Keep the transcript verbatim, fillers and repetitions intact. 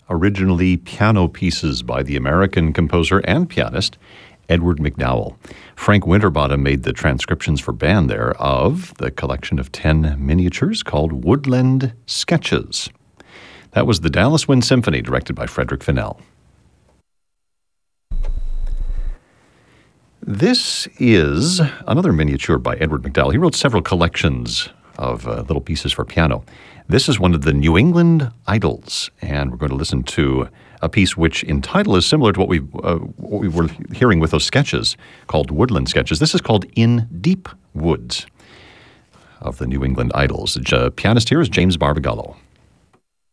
originally piano pieces by the American composer and pianist Edward McDowell. Frank Winterbottom made the transcriptions for band there of the collection of ten miniatures called Woodland Sketches. That was the Dallas Wind Symphony, directed by Frederick Fennell. This is another miniature by Edward McDowell. He wrote several collections of uh, little pieces for piano. This is one of the New England Idols, and we're going to listen to a piece which in title is similar to what we uh, what we were hearing with those sketches, called Woodland Sketches. This is called In Deep Woods of the New England Idols. The uh, pianist here is James Barbagallo.